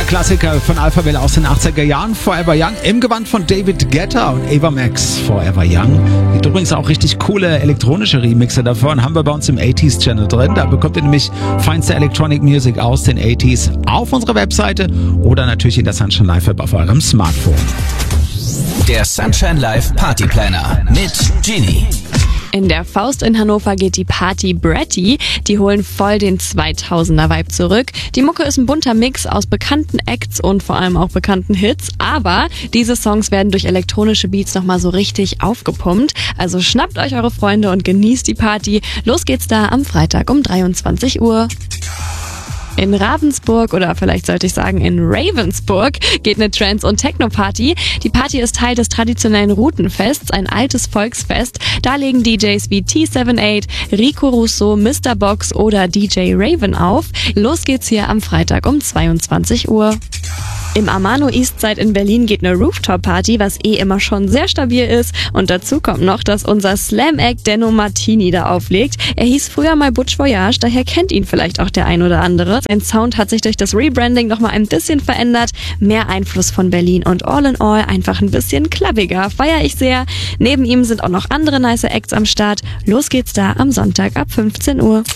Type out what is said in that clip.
Klassiker von Alphaville aus den 80er Jahren. Forever Young im Gewand von David Guetta und Ava Max. Forever Young. Gibt übrigens auch richtig coole elektronische Remixe davon. Haben wir bei uns im 80s Channel drin. Da bekommt ihr nämlich feinste Electronic Music aus den 80s auf unserer Webseite oder natürlich in der Sunshine Live App auf eurem Smartphone. Der Sunshine Live Party Planner mit Genie. In der Faust in Hannover geht die Party Bratty. Die holen voll den 2000er-Vibe zurück. Die Mucke ist ein bunter Mix aus bekannten Acts und vor allem auch bekannten Hits. Aber diese Songs werden durch elektronische Beats nochmal so richtig aufgepumpt. Also schnappt euch eure Freunde und genießt die Party. Los geht's da am Freitag um 23 Uhr. In Ravensburg oder vielleicht sollte ich sagen in Ravensburg geht eine Trance- und Techno-Party. Die Party ist Teil des traditionellen Routenfests, ein altes Volksfest. Da legen DJs wie T78, Rico Russo, Mr. Box oder DJ Raven auf. Los geht's hier am Freitag um 22 Uhr. Im Amano Eastside in Berlin geht eine Rooftop-Party, was immer schon sehr stabil ist. Und dazu kommt noch, dass unser Slam-Act Denno Martini da auflegt. Er hieß früher mal Butch Voyage, daher kennt ihn vielleicht auch der ein oder andere. Sein Sound hat sich durch das Rebranding nochmal ein bisschen verändert. Mehr Einfluss von Berlin und all in all einfach ein bisschen klappiger. Feier ich sehr. Neben ihm sind auch noch andere nice Acts am Start. Los geht's da am Sonntag ab 15 Uhr.